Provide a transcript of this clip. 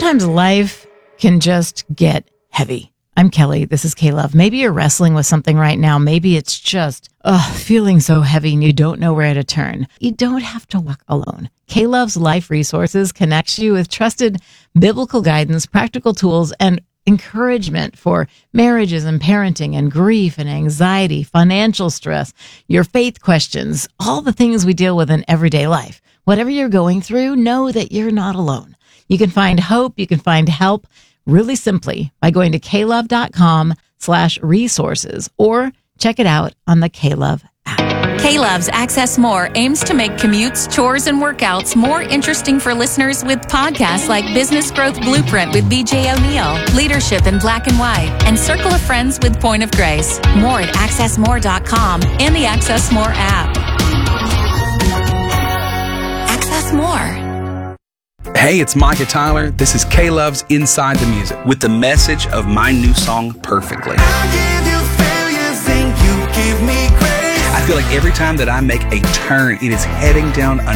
Sometimes life can just get heavy. I'm Kelly. This is K-Love. Maybe you're wrestling with something right now. Maybe it's just feeling so heavy and you don't know where to turn. You don't have to walk alone. K-Love's Life Resources connects you with trusted biblical guidance, practical tools, and encouragement for marriages and parenting and grief and anxiety, financial stress, your faith questions, all the things we deal with in everyday life. Whatever you're going through, know that you're not alone. You can find hope. You can find help really simply by going to klove.com/resources or check it out on the K-Love app. K-Love's Access More aims to make commutes, chores, and workouts more interesting for listeners with podcasts like Business Growth Blueprint with BJ O'Neill, Leadership in Black and White, and Circle of Friends with Point of Grace. More at accessmore.com and the Access More app. Access More. Hey, it's Micah Tyler. This is K-Love's Inside the Music with the message of my new song, Perfectly. I feel like every time that I make a turn, it is heading down